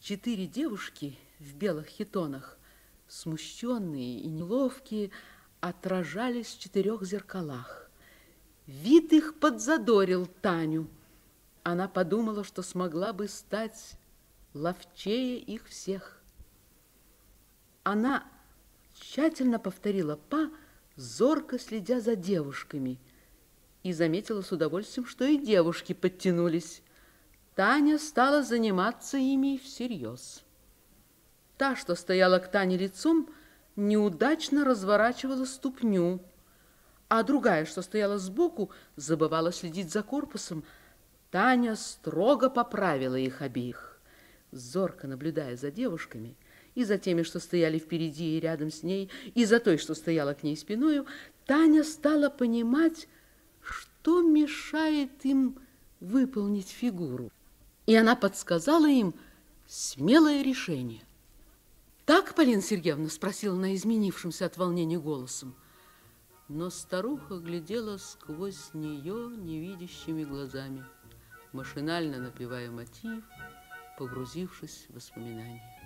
4 девушки в белых хитонах, смущенные и неловкие, отражались в 4 зеркалах. Вид их подзадорил Таню. Она подумала, что смогла бы стать ловчее их всех. Она тщательно повторила па, зорко следя за девушками, и заметила с удовольствием, что и девушки подтянулись. Таня стала заниматься ими всерьез. Та, что стояла к Тане лицом, неудачно разворачивала ступню, а другая, что стояла сбоку, забывала следить за корпусом. Таня строго поправила их обеих. Зорко наблюдая за девушками, и за теми, что стояли впереди и рядом с ней, и за той, что стояла к ней спиною, Таня стала понимать, что мешает им выполнить фигуру. И она подсказала им смелое решение. «Так, Полина Сергеевна?» – спросила она изменившимся от волнения голосом. Но старуха глядела сквозь нее невидящими глазами, машинально напевая мотив, погрузившись в воспоминания.